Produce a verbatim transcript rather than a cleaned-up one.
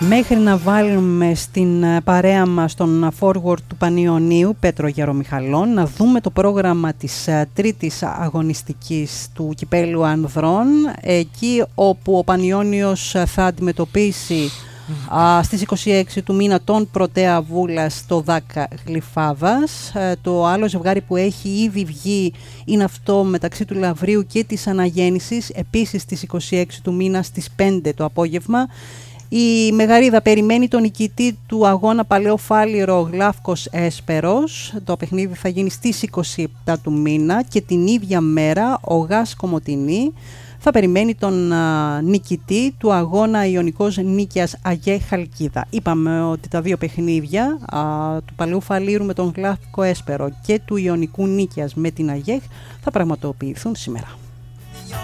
Μέχρι να βάλουμε στην παρέα μας τον forward του Πανιωνίου, Πέτρο Γερομιχαλών, να δούμε το πρόγραμμα της τρίτης αγωνιστικής του Κυπέλλου Ανδρών, εκεί όπου ο Πανιώνιος θα αντιμετωπίσει α, στις είκοσι έξι του μήνα τον Πρωτέα Βούλας στο ΔΑΚ Γλυφάδας. Το άλλο ζευγάρι που έχει ήδη βγει είναι αυτό μεταξύ του Λαυρίου και της Αναγέννησης, επίσης στις είκοσι έξι του μήνα στις πέντε το απόγευμα. Η Μεγαρίδα περιμένει τον νικητή του αγώνα Παλαιό Φάληρο Γλάφκος Έσπερος. Το παιχνίδι θα γίνει στις είκοσι επτά του μήνα και την ίδια μέρα ο Γάς Κομοτηνή θα περιμένει τον α, νικητή του αγώνα Ιωνικός Νίκαιας Αγέ Χαλκίδα. Είπαμε ότι τα δύο παιχνίδια α, του Παλαιού Φαλήρου με τον Γλάφκο Έσπερο και του Ιωνικού Νίκαιας με την Αγέ θα πραγματοποιηθούν σήμερα.